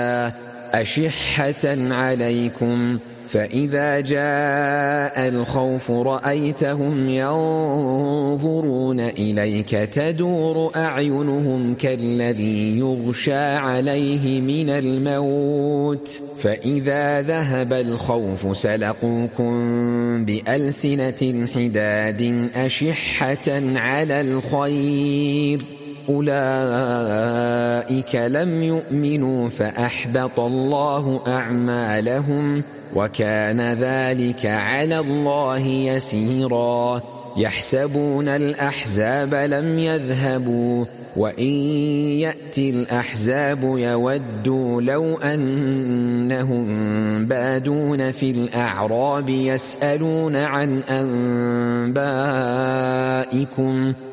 أشحة عليكم فإذا جاء الخوف رأيتهم ينظرون إليك تدور أعينهم كالذي يغشى عليه من الموت فإذا ذهب الخوف سلقوكم بألسنة حداد أشحة على الخير أولئك لم يؤمنوا فأحبط الله أعمالهم وكان ذلك على الله يسيرا يحسبون الأحزاب لم يذهبوا وإن يأتي الأحزاب يودوا لو أنهم بادون في الأعراب يسألون عن أنبائكم